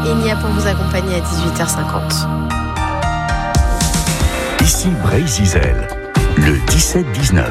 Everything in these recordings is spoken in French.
et Nia pour vous accompagner à 18h50. Ici Bray-Zizel, le 17-19.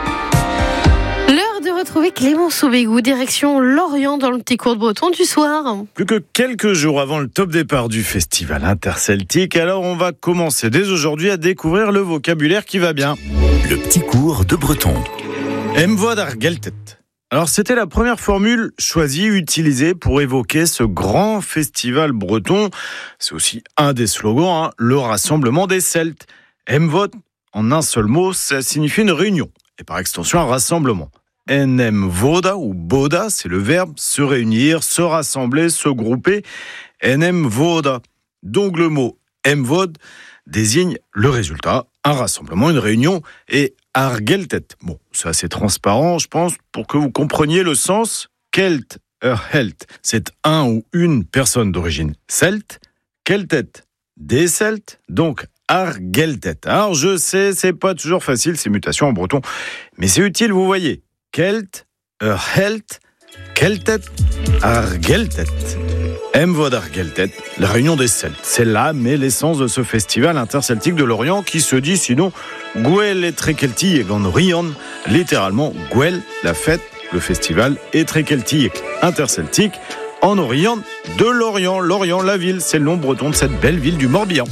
L'heure de retrouver Clément Saubégou, direction Lorient dans le petit cours de breton du soir. Plus que quelques jours avant le top départ du festival interceltique, alors on va commencer dès aujourd'hui à découvrir le vocabulaire qui va bien. Le petit cours de breton. Emvod ar geltet. Alors c'était la première formule choisie, utilisée pour évoquer ce grand festival breton. C'est aussi un des slogans, le rassemblement des Celtes. Emvod, en un seul mot, ça signifie une réunion, et par extension un rassemblement. Enem voda ou boda, c'est le verbe se réunir, se rassembler, se grouper. Enem voda. Donc le mot emvod désigne le résultat, un rassemblement, une réunion, et argeltet. Bon, c'est assez transparent, je pense, pour que vous compreniez le sens. Kelt, helt, c'est un ou une personne d'origine celte. Keltet, des Celtes, donc argeltet. Alors je sais, c'est pas toujours facile ces mutations en breton, mais c'est utile, vous voyez. Kelt, helt, keltet, argeltet. Emvod argeltet, la réunion des Celtes. C'est l'âme et l'essence de ce festival interceltique de Lorient qui se dit sinon Gwell et Trekelti et Ganorion, littéralement Gwell, la fête, le festival, et Trekelti interceltique en Orient de Lorient. Lorient, la ville, c'est le nom breton de cette belle ville du Morbihan.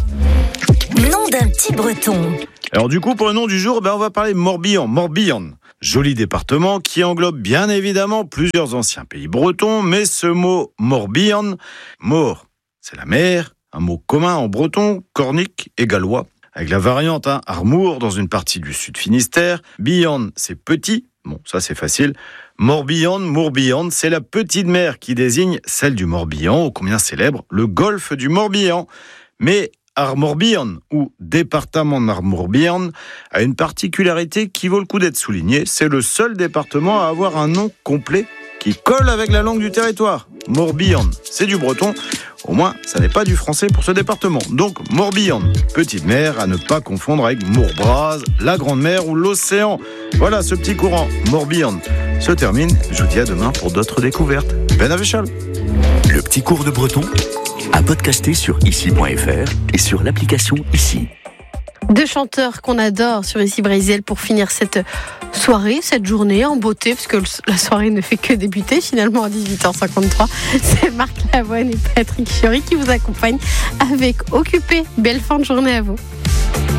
Nom d'un petit breton. Alors du coup, pour le nom du jour, on va parler Morbihan. Morbihan, joli département qui englobe bien évidemment plusieurs anciens pays bretons, mais ce mot Morbihan, mor, c'est la mer, un mot commun en breton, cornique et gallois, avec la variante Armour dans une partie du sud Finistère. Bihan, c'est petit, bon ça c'est facile. Morbihan, Mourbihan, c'est la petite mer qui désigne celle du Morbihan, ô combien célèbre, le golfe du Morbihan. Mais Armorbihan, ou département d'Armorbihan, a une particularité qui vaut le coup d'être soulignée. C'est le seul département à avoir un nom complet qui colle avec la langue du territoire. Morbihan, c'est du breton. Au moins, ça n'est pas du français pour ce département. Donc, Morbihan, petite mer, à ne pas confondre avec Mourbraz, la grande mer ou l'océan. Voilà, ce petit courant Morbihan se termine. Je vous dis à demain pour d'autres découvertes. Ben Avéchal. Le petit cours de breton, à podcaster sur ici.fr et sur l'application Ici. Deux chanteurs qu'on adore sur Ici Bray-Zizel pour finir cette soirée, cette journée en beauté, parce que la soirée ne fait que débuter finalement à 18h53. C'est Marc Lavoine et Patrick Fiori qui vous accompagnent avec Occupé. Belle fin de journée à vous.